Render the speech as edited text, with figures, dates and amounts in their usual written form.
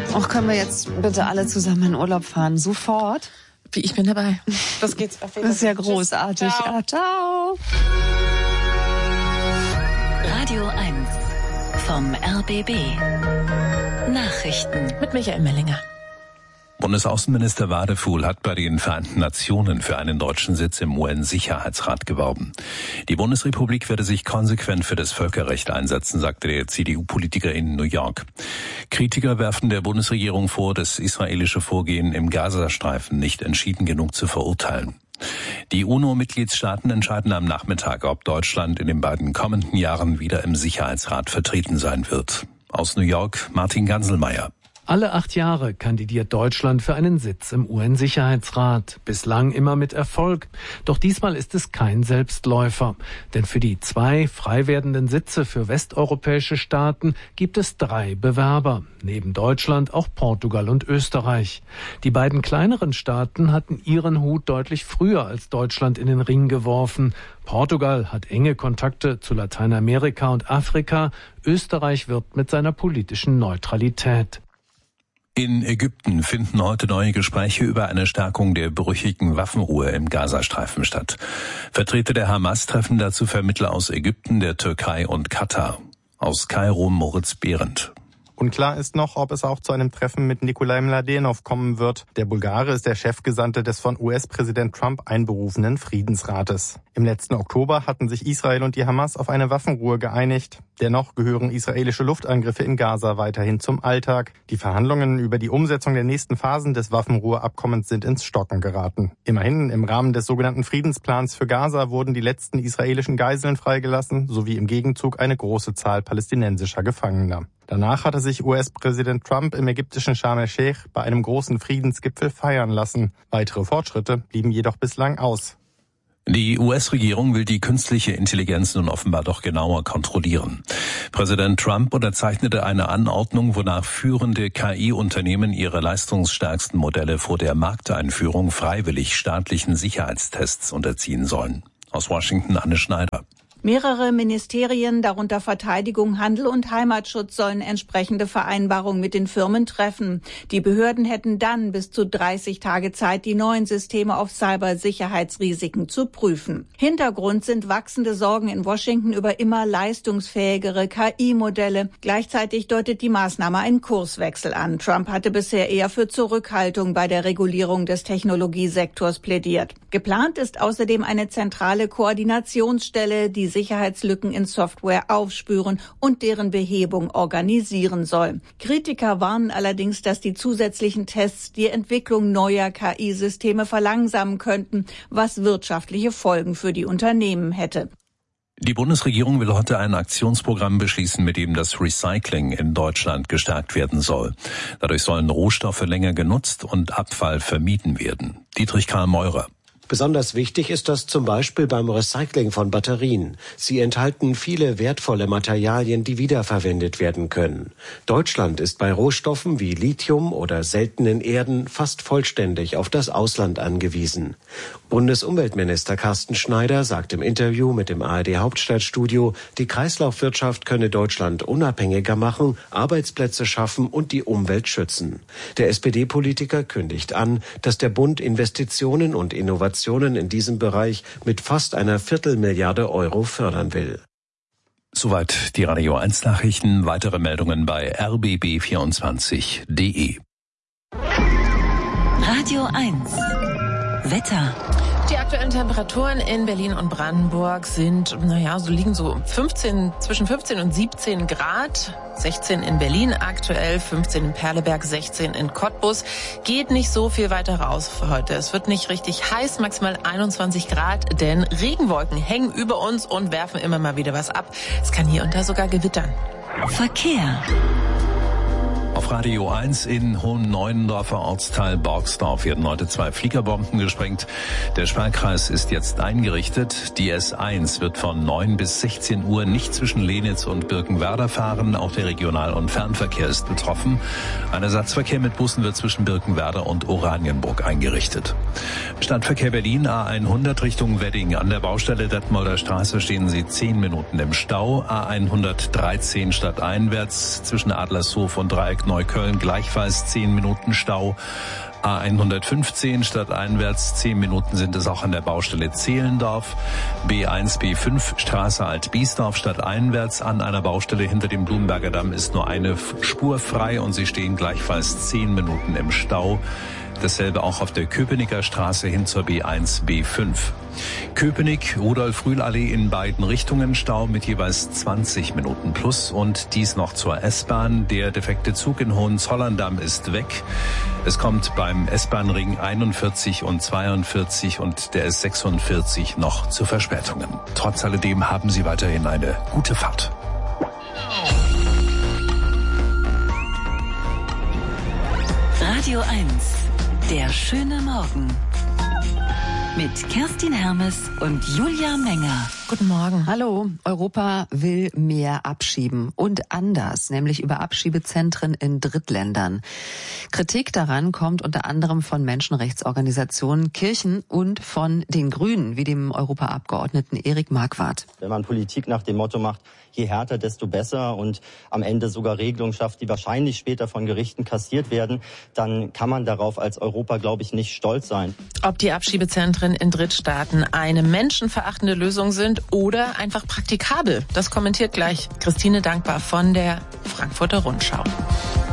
Ach, können wir jetzt bitte alle zusammen in Urlaub fahren? Sofort? Wie, ich bin dabei. Das geht's auf jeden Fall. Das ist ja großartig. Ciao. Ja, ciao. Radio 1 vom RBB. Nachrichten mit Michael Mellinger. Bundesaußenminister Wadefuhl hat bei den Vereinten Nationen für einen deutschen Sitz im UN-Sicherheitsrat geworben. Die Bundesrepublik werde sich konsequent für das Völkerrecht einsetzen, sagte der CDU-Politiker in New York. Kritiker werfen der Bundesregierung vor, das israelische Vorgehen im Gazastreifen nicht entschieden genug zu verurteilen. Die UNO-Mitgliedstaaten entscheiden am Nachmittag, ob Deutschland in den beiden kommenden Jahren wieder im Sicherheitsrat vertreten sein wird. Aus New York, Martin Ganselmeier. Alle 8 Jahre kandidiert Deutschland für einen Sitz im UN-Sicherheitsrat. Bislang immer mit Erfolg. Doch diesmal ist es kein Selbstläufer. Denn für die 2 frei werdenden Sitze für westeuropäische Staaten gibt es 3 Bewerber. Neben Deutschland auch Portugal und Österreich. Die beiden kleineren Staaten hatten ihren Hut deutlich früher als Deutschland in den Ring geworfen. Portugal hat enge Kontakte zu Lateinamerika und Afrika. Österreich wirbt mit seiner politischen Neutralität. In Ägypten finden heute neue Gespräche über eine Stärkung der brüchigen Waffenruhe im Gazastreifen statt. Vertreter der Hamas treffen dazu Vermittler aus Ägypten, der Türkei und Katar. Aus Kairo Moritz Behrendt. Unklar ist noch, ob es auch zu einem Treffen mit Nikolai Mladenov kommen wird. Der Bulgare ist der Chefgesandte des von US-Präsident Trump einberufenen Friedensrates. Im letzten Oktober hatten sich Israel und die Hamas auf eine Waffenruhe geeinigt. Dennoch gehören israelische Luftangriffe in Gaza weiterhin zum Alltag. Die Verhandlungen über die Umsetzung der nächsten Phasen des Waffenruheabkommens sind ins Stocken geraten. Immerhin, im Rahmen des sogenannten Friedensplans für Gaza wurden die letzten israelischen Geiseln freigelassen, sowie im Gegenzug eine große Zahl palästinensischer Gefangener. Danach hatte sich US-Präsident Trump im ägyptischen Sharm el-Sheikh bei einem großen Friedensgipfel feiern lassen. Weitere Fortschritte blieben jedoch bislang aus. Die US-Regierung will die künstliche Intelligenz nun offenbar doch genauer kontrollieren. Präsident Trump unterzeichnete eine Anordnung, wonach führende KI-Unternehmen ihre leistungsstärksten Modelle vor der Markteinführung freiwillig staatlichen Sicherheitstests unterziehen sollen. Aus Washington Anne Schneider. Mehrere Ministerien, darunter Verteidigung, Handel und Heimatschutz, sollen entsprechende Vereinbarungen mit den Firmen treffen. Die Behörden hätten dann bis zu 30 Tage Zeit, die neuen Systeme auf Cybersicherheitsrisiken zu prüfen. Hintergrund sind wachsende Sorgen in Washington über immer leistungsfähigere KI-Modelle. Gleichzeitig deutet die Maßnahme einen Kurswechsel an. Trump hatte bisher eher für Zurückhaltung bei der Regulierung des Technologiesektors plädiert. Geplant ist außerdem eine zentrale Koordinationsstelle, die Sicherheitslücken in Software aufspüren und deren Behebung organisieren soll. Kritiker warnen allerdings, dass die zusätzlichen Tests die Entwicklung neuer KI-Systeme verlangsamen könnten, was wirtschaftliche Folgen für die Unternehmen hätte. Die Bundesregierung will heute ein Aktionsprogramm beschließen, mit dem das Recycling in Deutschland gestärkt werden soll. Dadurch sollen Rohstoffe länger genutzt und Abfall vermieden werden. Dietrich Karl Meurer. Besonders wichtig ist das zum Beispiel beim Recycling von Batterien. Sie enthalten viele wertvolle Materialien, die wiederverwendet werden können. Deutschland ist bei Rohstoffen wie Lithium oder seltenen Erden fast vollständig auf das Ausland angewiesen. Bundesumweltminister Carsten Schneider sagt im Interview mit dem ARD Hauptstadtstudio, die Kreislaufwirtschaft könne Deutschland unabhängiger machen, Arbeitsplätze schaffen und die Umwelt schützen. Der SPD-Politiker kündigt an, dass der Bund Investitionen und Innovationen in diesem Bereich mit fast einer Viertelmilliarde Euro fördern will. Soweit die Radio 1 Nachrichten. Weitere Meldungen bei rbb24.de. Radio 1 Wetter. Die aktuellen Temperaturen in Berlin und Brandenburg sind, liegen zwischen 15 und 17 Grad. 16 in Berlin aktuell, 15 in Perleberg, 16 in Cottbus. Geht nicht so viel weiter raus für heute. Es wird nicht richtig heiß, maximal 21 Grad, denn Regenwolken hängen über uns und werfen immer mal wieder was ab. Es kann hier und da sogar gewittern. Verkehr. Auf Radio 1 in Hohenneuendorfer Ortsteil Borgsdorf werden heute 2 Fliegerbomben gesprengt. Der Sperrkreis ist jetzt eingerichtet. Die S1 wird von 9 bis 16 Uhr nicht zwischen Lenitz und Birkenwerder fahren. Auch der Regional- und Fernverkehr ist betroffen. Ein Ersatzverkehr mit Bussen wird zwischen Birkenwerder und Oranienburg eingerichtet. Stadtverkehr Berlin A100 Richtung Wedding. An der Baustelle Detmolder Straße stehen Sie 10 Minuten im Stau. A113 stadteinwärts zwischen Adlershof und Dreieck Neukölln gleichfalls 10 Minuten Stau. A115 stadteinwärts, 10 Minuten sind es auch an der Baustelle Zehlendorf. B1, B5 Straße Alt-Biesdorf stadteinwärts an einer Baustelle hinter dem Blumenberger Damm ist nur eine Spur frei und Sie stehen gleichfalls 10 Minuten im Stau. Dasselbe auch auf der Köpenicker Straße hin zur B1, B5. Köpenick, Rudolf-Rühl-Allee in beiden Richtungen Stau mit jeweils 20 Minuten plus. Und dies noch zur S-Bahn. Der defekte Zug in Hohenzollern-Damm ist weg. Es kommt beim S-Bahn-Ring 41 und 42 und der S46 noch zu Verspätungen. Trotz alledem haben Sie weiterhin eine gute Fahrt. Radio 1, der schöne Morgen. Mit Kerstin Hermes und Julia Menger. Guten Morgen. Hallo. Europa will mehr abschieben und anders, nämlich über Abschiebezentren in Drittländern. Kritik daran kommt unter anderem von Menschenrechtsorganisationen, Kirchen und von den Grünen, wie dem Europaabgeordneten Erik Marquardt. Wenn man Politik nach dem Motto macht, je härter, desto besser und am Ende sogar Regelungen schafft, die wahrscheinlich später von Gerichten kassiert werden, dann kann man darauf als Europa, glaube ich, nicht stolz sein. Ob die Abschiebezentren in Drittstaaten eine menschenverachtende Lösung sind oder einfach praktikabel, das kommentiert gleich Christine Dankbar von der Frankfurter Rundschau.